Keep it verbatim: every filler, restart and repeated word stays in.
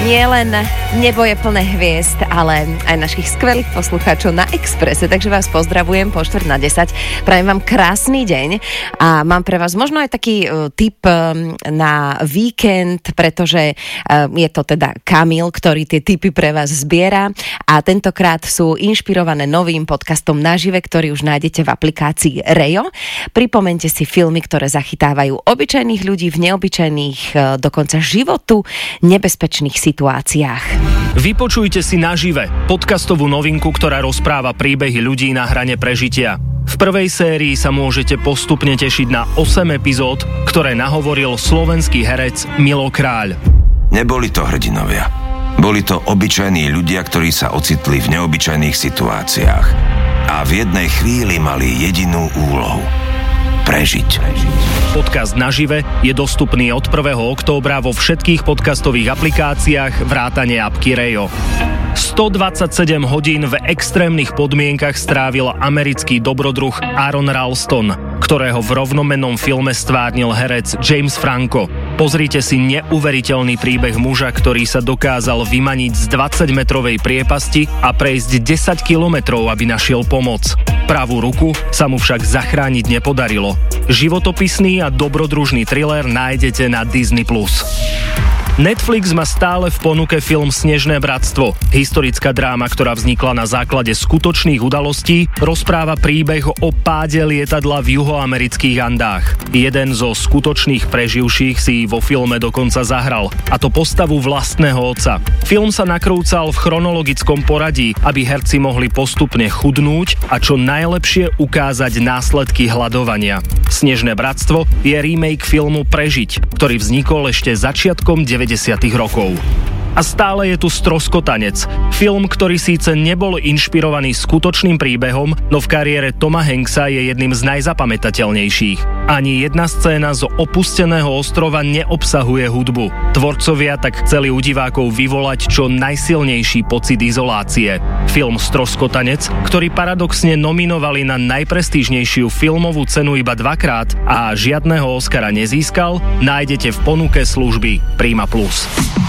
nie len nebo je plné hviezd, ale aj našich skvelých poslucháčov na Expresse, takže vás pozdravujem po štvrť na desať. Prajem vám krásny deň a mám pre vás možno aj taký uh, tip um, na víkend, pretože uh, je to teda Kamil, ktorý tie tipy pre vás zbiera a tentokrát sú inšpirované novým podcastom Nažive, ktorý už nájdete v aplikácii Rejo. Pripomeňte si filmy, ktoré zachytávajú obyčajných ľudí v neobyčajných, uh, dokonca životu nebezpečných situáciách. Vypočujte si Nažive, podcastovú novinku, ktorá rozpráva príbehy ľudí na hrane prežitia. V prvej sérii sa môžete postupne tešiť na osem epizód, ktoré nahovoril slovenský herec Milo Kráľ. Neboli to hrdinovia. Boli to obyčajní ľudia, ktorí sa ocitli v neobyčajných situáciách. A v jednej chvíli mali jedinú úlohu. Prežiť. Podcast Nažive je dostupný od prvého októbra vo všetkých podcastových aplikáciách vrátane apky Rejo. stodvadsaťsedem hodín v extrémnych podmienkach strávil americký dobrodruh Aaron Ralston, ktorého v rovnomennom filme stvárnil herec James Franco. Pozrite si neuveriteľný príbeh muža, ktorý sa dokázal vymaniť z dvadsaťmetrovej priepasti a prejsť desať kilometrov, aby našiel pomoc. Pravú ruku sa mu však zachrániť nepodarilo. Životopisný a dobrodružný thriller nájdete na Disney plus. Netflix má stále v ponuke film Snežné bratstvo. Historická dráma, ktorá vznikla na základe skutočných udalostí, rozpráva príbeh o páde lietadla v juhoamerických Andách. Jeden zo skutočných preživších si vo filme dokonca zahral, a to postavu vlastného otca. Film sa nakrúcal v chronologickom poradí, aby herci mohli postupne chudnúť a čo najlepšie ukázať následky hladovania. Snežné bratstvo je remake filmu Prežiť, ktorý vznikol ešte začiatkom deväťdesiatych rokov. A stále je tu Stroskotanec. Film, ktorý síce nebol inšpirovaný skutočným príbehom, no v kariére Toma Hanksa je jedným z najzapamätateľnejších. Ani jedna scéna z opusteného ostrova neobsahuje hudbu. Tvorcovia tak chceli u divákov vyvolať čo najsilnejší pocit izolácie. Film Stroskotanec, ktorý paradoxne nominovali na najprestížnejšiu filmovú cenu iba dvakrát a žiadneho Oscara nezískal, nájdete v ponuke služby Prima plus.